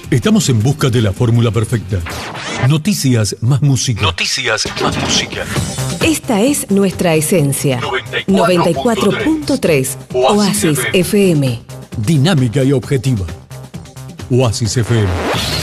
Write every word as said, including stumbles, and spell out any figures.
Estamos en busca de la fórmula perfecta. Noticias más música. Noticias más música. Esta es nuestra esencia. noventa y cuatro punto tres Oasis F M. Dinámica y objetiva. Oasis F M.